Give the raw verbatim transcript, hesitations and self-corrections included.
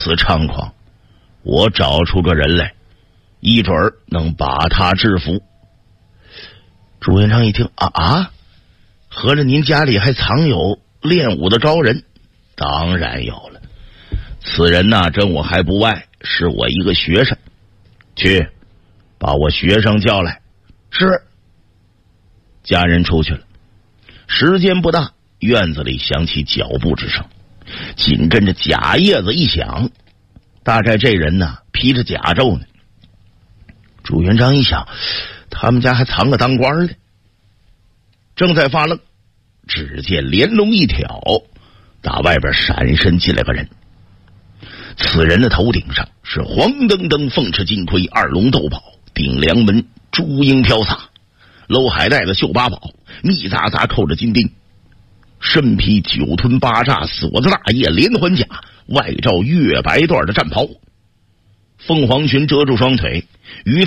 此猖狂，我找出个人来，一准儿能把他制服。朱元璋一听，啊啊，合着您家里还藏有练武的招人？当然有了，此人呐，跟我还不外，是我一个学生。去，把我学生叫来。是。家人出去了，时间不大，院子里响起脚步之声，紧跟着假叶子一响，大概这人呢披着甲胄呢。朱元璋一想，他们家还藏个当官的，正在发愣，只见帘笼一挑，打外边闪身进来个人。此人的头顶上是黄澄澄凤翅金盔，二龙斗宝，顶梁门珠缨飘洒，搂海带的绣八宝，密匝匝扣着金钉，身披九吞八煞锁子大叶连环甲，外罩月白缎的战袍，凤凰裙遮住双腿，鱼